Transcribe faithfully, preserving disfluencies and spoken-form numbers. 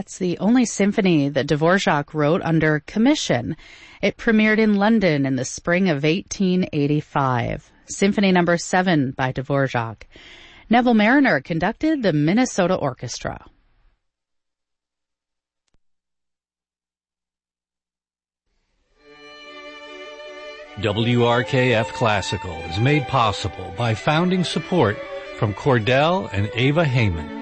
That's the only symphony that Dvorak wrote under commission. It premiered in London in the spring of eighteen eighty-five. Symphony number seven by Dvorak. Neville Mariner conducted the Minnesota Orchestra. W R K F Classical is made possible by founding support from Cordell and Ava Heyman.